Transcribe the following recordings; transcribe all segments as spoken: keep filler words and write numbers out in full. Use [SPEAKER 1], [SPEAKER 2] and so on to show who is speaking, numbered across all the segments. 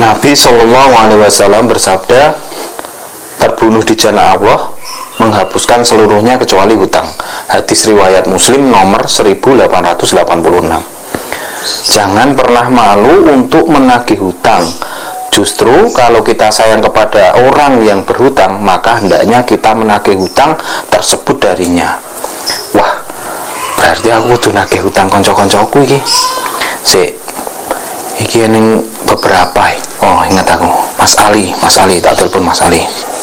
[SPEAKER 1] Nabi Shallallahu Alaihi Wasallam bersabda, terbunuh di jalan Allah menghapuskan seluruhnya kecuali hutang. Hadis riwayat Muslim nomor seribu delapan ratus delapan puluh enam. Jangan pernah malu untuk menagih hutang. Justru kalau kita sayang kepada orang yang berhutang, maka hendaknya kita menagih hutang tersebut darinya. Wah, berarti aku kudu nagih hutang konco-koncoku iki. Sik. Iki ning beberapa. Oh, ingat aku. Mas Ali, Mas Ali, tak telepon Mas Ali.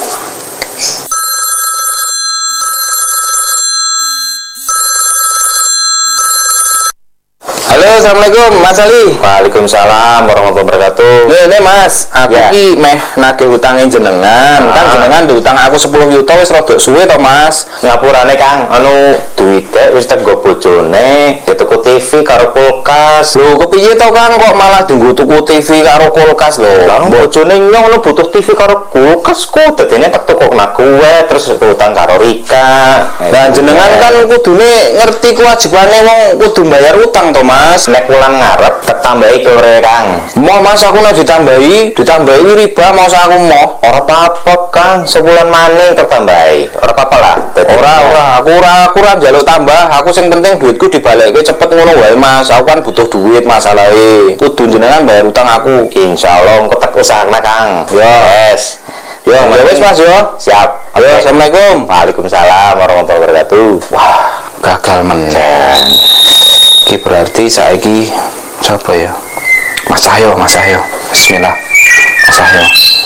[SPEAKER 1] Halo, assalamualaikum Mas Ali. Waalaikumsalam warahmatullahi wabarakatuh. Nih, nih Mas, aku ya. Ki meh nagih hutangin jenengan. Ah. Kan jenengan diutang aku sepuluh juta wis rada suwe to Mas. Ngapurane Kang, anu duite wis tak go bojone, tuku T V karo kulkas. Lho, kepiye to Kang kok malah dienggo tuku T V karo kulkas lho? Lah bojone nyong butuh T V karo kulkas kok dadene tak tuku nak kuwe terus utang karo Rika. Lah jenengan kan kudune ngerti kewajibane wong kudu bayar utang to Mas. Mas, nek wulan ngarep ketambahi klore Kang. Mau Mas aku nek ditambahi, ditambahi riba mau aku mau. Ora apa-apa Kang, sebulan maning ketambahi. Ora apa-apa lah. Ora ora, aku ora aku ora njaluk tambah. Aku sing penting duitku dibalekke cepet ngono wae Mas. Aku kan butuh duit masalahe. Kudu jenengan bayar utang aku. Insyaallah ketek usahana Kang. Yo, yes. Yo, wis Mas yo. Siap. Halo, assalamualaikum. Waalaikumsalam warahmatullahi wabarakatuh. Wah, gagal meneh. Ki berarti saiki siapa ya? Mas Cahyo, Mas Cahyo. Bismillah. Mas Cahyo.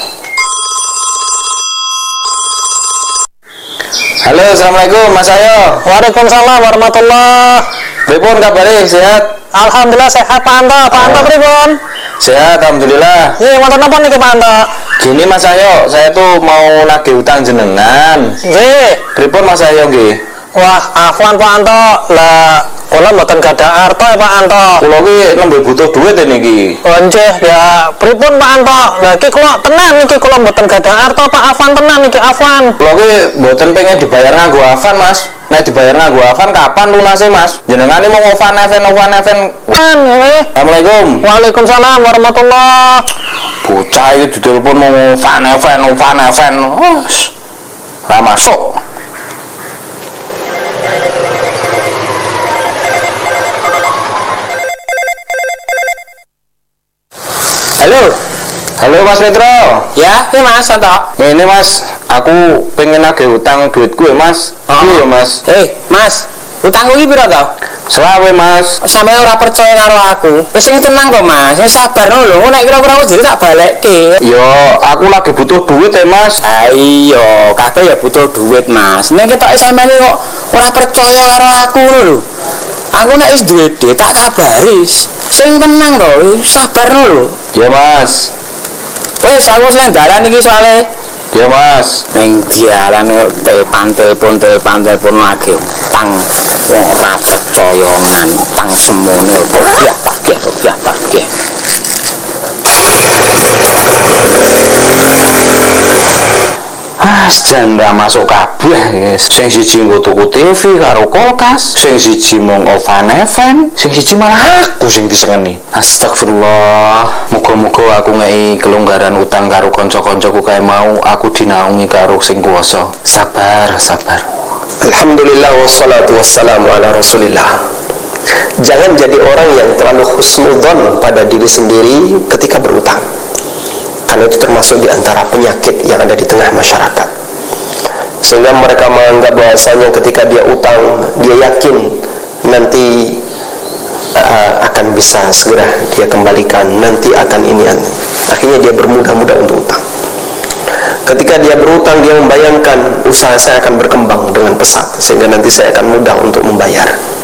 [SPEAKER 1] Halo, assalamualaikum Mas Cahyo.
[SPEAKER 2] Waalaikumsalam warahmatullahi.
[SPEAKER 1] Pripun kabare? Sehat?
[SPEAKER 2] Alhamdulillah sehat Pak Anto. Pak Anto pripun?
[SPEAKER 1] Sehat, alhamdulillah.
[SPEAKER 2] Nggih, wonten napa niki Pak Anto?
[SPEAKER 1] Gini Mas Cahyo, saya tuh mau nagih utang jenengan.
[SPEAKER 2] Nggih.
[SPEAKER 1] Pripun Mas Cahyo nggih?
[SPEAKER 2] Wah, afwan Pak Anto. Lah kula mboten gadah arta ya Pak Anto.
[SPEAKER 1] Kula ki nembe butuh duit niki.
[SPEAKER 2] Oh nggih, ya pripun Pak Anto? Lah iki kula tenan niki kula mboten gadah arta Pak, afwan tenan niki afwan.
[SPEAKER 1] Kula ki mboten pengen dibayar nganggo afwan Mas. Nek dibayar nganggo afwan kapan lunase Mas? Jenengan iki mau ovan event ovan event.
[SPEAKER 2] Kan nggih.
[SPEAKER 1] Assalamualaikum.
[SPEAKER 2] Waalaikumsalam warahmatullahi.
[SPEAKER 1] Bocah iki ditelepon mau ovan event ovan event. Wes. Ra masuk. Halo, halo Mas Metro.
[SPEAKER 2] Ya, ini Mas Anto.
[SPEAKER 1] Ini Mas, aku pengen nagih utang duitku ya Mas.
[SPEAKER 2] Oh
[SPEAKER 1] ya Mas.
[SPEAKER 2] Eh, Mas, utangku iki piro to?
[SPEAKER 1] Selawe Mas.
[SPEAKER 2] Sampe ora percaya karo aku. Wis sing tenang kok Mas, wis sabar lho. Nek kira-kira jadi tak balekke.
[SPEAKER 1] Yo, aku lagi butuh duit ya Mas.
[SPEAKER 2] Ayo, kabeh ya butuh duit Mas. Nek ketok sampeyan kok ora percaya karo aku lho. Aku nek wis duwe tak kabari. Sing tenang to, sabar lho.
[SPEAKER 1] Ya Mas.
[SPEAKER 2] Wes aku sing dalan iki soalé.
[SPEAKER 1] Ya Mas.
[SPEAKER 2] Ning dalan telepon telepon telepon telepon lagi. Tang wong ora percaya nang tang semono kok ya pakai kok ya pakai.
[SPEAKER 1] Ah, jan ra masuk kabeh guys. Sing siji nggo tuku T V karo kulkas, sing siji mung ovan event, sing siji malah aku sing disengeni. Astagfirullah. Muga-muga aku ngei kelonggaran utang karo kanca-kancaku kae mau, aku dinaungi karo sing kuwasa. Sabar, sabar.
[SPEAKER 3] Alhamdulillah wassalatu wassalamu ala Rasulillah. Jangan jadi orang yang terlalu husnudzon pada diri sendiri ketika berutang. Karena itu termasuk di antara penyakit yang ada di tengah masyarakat. Sehingga mereka menganggap bahwasanya ketika dia utang, dia yakin nanti uh, akan bisa segera dia kembalikan, nanti akan ini. Akhirnya dia bermudah-mudah untuk utang. Ketika dia berutang, dia membayangkan usaha saya akan berkembang dengan pesat, sehingga nanti saya akan mudah untuk membayar.